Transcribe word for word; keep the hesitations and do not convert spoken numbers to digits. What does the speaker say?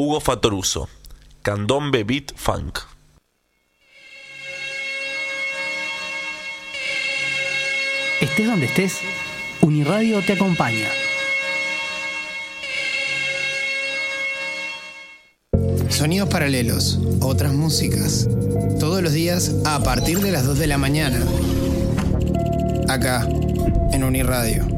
Hugo Fattoruso, Candombe Beat Funk. Estés donde estés, Uniradio te acompaña. Sonidos paralelos, otras músicas. Todos los días a partir de las dos de la mañana. Acá, en Uniradio.